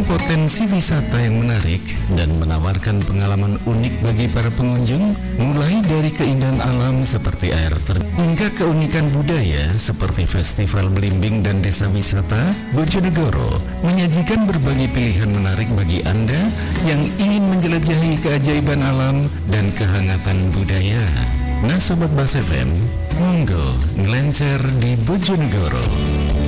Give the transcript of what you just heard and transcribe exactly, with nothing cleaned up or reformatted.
mengandung potensi wisata yang menarik dan menawarkan pengalaman unik bagi para pengunjung, mulai dari keindahan alam seperti air terjun hingga keunikan budaya seperti festival belimbing dan desa wisata. Bojonegoro menyajikan berbagai pilihan menarik bagi Anda yang ingin menjelajahi keajaiban alam dan kehangatan budaya. Nah Sobat Bas F M, monggo ngelencer di Bojonegoro.